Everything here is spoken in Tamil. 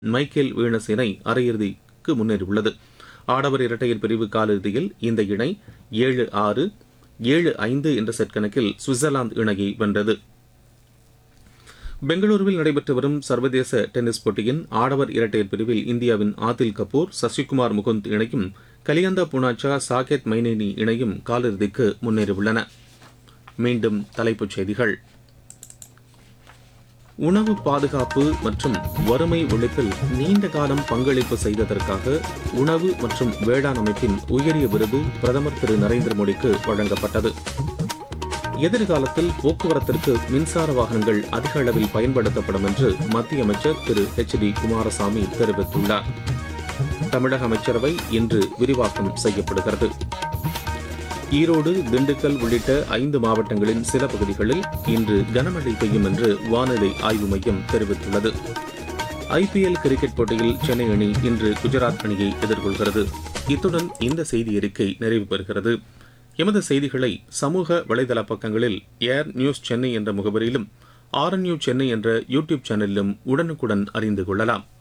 மைக்கேல் வீனஸ் இணை அரையிறுதிக்கு முன்னேறியுள்ளது. ஆடவர் இரட்டையர் பிரிவு காலிறுதியில் இந்த இணை 7-6, 7-5 என்ற செட் கணக்கில் சுவிட்சர்லாந்து இணையை வென்றது. பெங்களூருவில் நடைபெற்று வரும் சர்வதேச டென்னிஸ் போட்டியின் ஆடவர் இரட்டையர் பிரிவில் இந்தியாவின் ஆதில் கபூர், சசிகுமார் முகுந்த் இணையும், கலியந்தா புனாச்சா, சாகேத் மைனேனி இணையும் காலிறுதிக்கு முன்னேறியுள்ளன. மீண்டும் தலைப்புச் செய்திகள். உணவு பாதுகாப்பு மற்றும் வறுமை ஒழிப்பில் நீண்ட காலம் பங்களிப்பு செய்ததற்காக உணவு மற்றும் வேளாண் அமைப்பின் உயரிய விருது பிரதமர் திரு நரேந்திர மோடிக்கு வழங்கப்பட்டது. எதிர்காலத்தில் போக்குவரத்திற்கு மின்சார வாகனங்கள் அதிக அளவில் பயன்படுத்தப்படும் என்று மத்திய அமைச்சர் திரு H.D. குமாரசாமி தெரிவித்துள்ளார். தமிழக அமைச்சரவை இன்று விரிவாக்கம் செய்யப்படுகிறது. ஈரோடு, திண்டுக்கல் உள்ளிட்ட 5 மாவட்டங்களின் சில பகுதிகளில் இன்று கனமழை பெய்யும் என்று வானிலை ஆய்வு மையம் தெரிவித்துள்ளது. IPL கிரிக்கெட் போட்டியில் சென்னை அணி இன்று குஜராத் அணியை எதிர்கொள்கிறது. இத்துடன் இந்த செய்தி அறிக்கை நிறைவு பெறுகிறது. எமது செய்திகளை சமூக வலைதள பக்கங்களில் ஏர் நியூஸ் சென்னை என்ற முகவரியிலும், RNU சென்னை என்ற யூடியூப் சேனலிலும் உடனுக்குடன் அறிந்து கொள்ளலாம்.